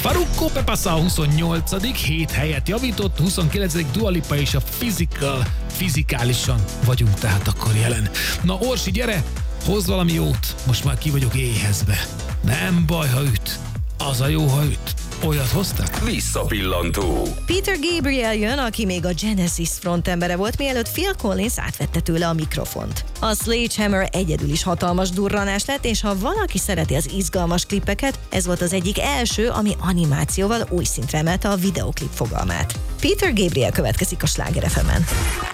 Farruko Pepasa a 28. 7 helyet javított, 29. Dua Lipa és a fizikálisan vagyunk tehát akkor jelen. Na Orsi, gyere, hozz valami jót, most már ki vagyok éhezve. Nem baj, ha üt, az a jó, ha üt. Olyat hoztak? Visszapillantó. Peter Gabriel jön, aki még a Genesis frontembere volt, mielőtt Phil Collins átvette tőle a mikrofont. A Sledgehammer egyedül is hatalmas durranás lett, és ha valaki szereti az izgalmas klippeket, ez volt az egyik első, ami animációval új szintre emelte a videoklip fogalmát. Peter Gabriel következik a Sláger FM-en.